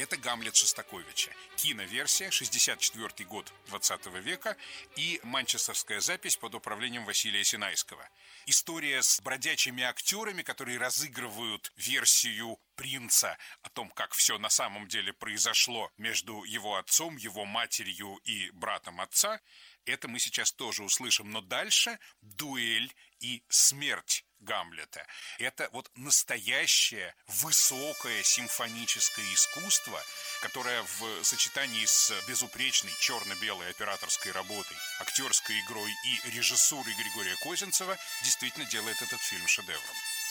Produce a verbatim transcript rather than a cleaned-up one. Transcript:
Это «Гамлет» Шостаковича. Киноверсия, шестьдесят четвёртый год двадцатого века и манчестерская запись под управлением Василия Синайского. История с бродячими актерами, которые разыгрывают версию принца о том, как все на самом деле произошло между его отцом, его матерью и братом отца. Это мы сейчас тоже услышим. Но дальше дуэль и смерть Гамлета. Это вот настоящее высокое симфоническое искусство, которое в сочетании с безупречной черно-белой операторской работой, актерской игрой и режиссурой Григория Козинцева действительно делает этот фильм шедевром.